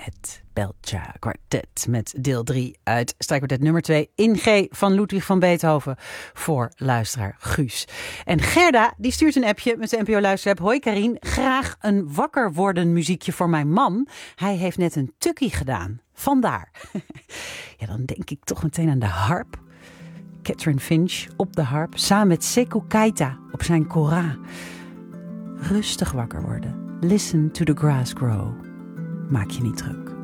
Het Belcha Kwartet met deel 3 uit strijkkwartet nummer 2 in G van Ludwig van Beethoven voor luisteraar Guus. En Gerda die stuurt een appje met de NPO Luisterapp. Hoi Karien, graag een wakker worden muziekje voor mijn man. Hij heeft net een tukkie gedaan. Vandaar. Ja, dan denk ik toch meteen aan de harp. Catherine Finch op de harp samen met Sekou Keita op zijn kora. Rustig wakker worden. Listen to the grass grow. Maak je niet druk.